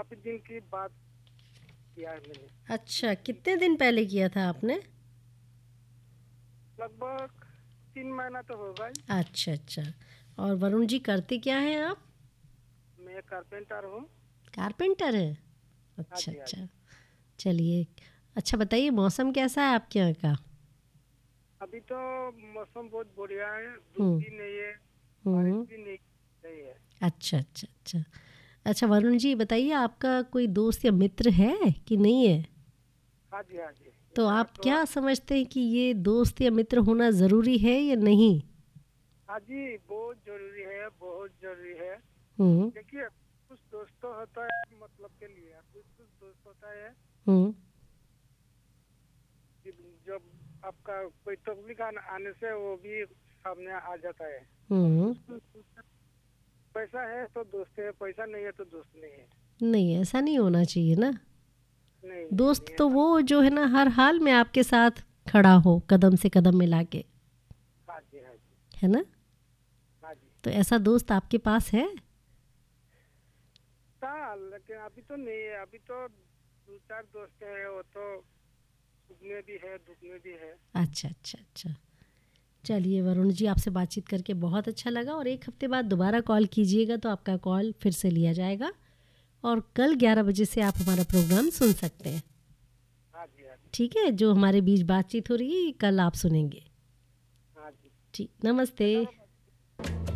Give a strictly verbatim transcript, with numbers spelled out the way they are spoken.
काफी दिन की बात किया है मैंने। अच्छा, कितने दिन पहले किया था आपने? लगभग तीन महीना तो होगा ही। अच्छा अच्छा। और वरुण जी करते क्या हैं आप? मैं कारपेंटर हूँ। कारपेंटर है। हाँ अच्छा जी, हाँ जी। अच्छा। चलिए, अच्छा बताइए मौसम कैसा है आपके यहाँ का? अभी तो मौसम बहुत बढ़िया है, धूप हम्म। भी नहीं है, बारिश हम्म। भी नहीं नहीं है। अच्छा अच्छा अच्छा। अच्छा वरुण जी बताइए, आपका कोई दोस्त या मित्र है कि नहीं है? हाँ जी, हाँ जी। तो मेरा आप तो क्या समझते हैं कि ये दोस्त या मित्र होना ज़रूरी है या नहीं? हाँ जी, बहुत जरूरी है, बहुत जरूरी है। हम्म। देखिए, कुछ दोस्त तो होता है मतलब के लिए, कुछ कुछ दोस्त होता है हम्म। कि जब आपका कोई तकलीफ आने आने से वो भी सामने आ जाता है। और हम्म। कुछ कुछ पैसा है तो दोस्त है, पैसा नहीं है तो दोस्त नहीं है। नहीं, ऐसा नहीं होना चाहिए ना। नहीं नहीं दोस्त नहीं, तो ऐसा। वो जो है ना हर हाल में आपके साथ खड़ा हो, कदम से कदम मिला के, हाँ जी, हाँ जी। है ना? हाँ जी। तो ऐसा दोस्त आपके पास है? था, लेकिन अभी तो नहीं है। अभी तो दो चार दोस्त हैं, वो तो सुख में भी है, दुख में भी है। अच्छा अच्छा अच्छा। चलिए वरुण जी, आपसे बातचीत करके बहुत अच्छा लगा, और एक हफ्ते बाद दोबारा कॉल कीजिएगा तो आपका कॉल फिर से लिया जाएगा, और कल ग्यारह बजे से आप हमारा प्रोग्राम सुन सकते हैं। हाँ जी, हाँ जी। ठीक है, जो हमारे बीच बातचीत हो रही है कल आप सुनेंगे। हाँ जी। ठीक, नमस्ते। चलो।